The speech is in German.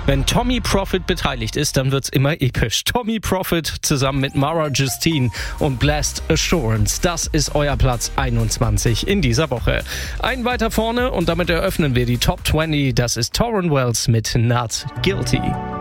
Wenn Tommy Profit beteiligt ist, dann wird's immer episch. Tommy Profit zusammen mit Mara Justine und Blessed Assurance. Das ist euer Platz 21 in dieser Woche. Ein weiter vorne und damit eröffnen wir die Top 20. Das ist Torrin Wells mit Not Guilty.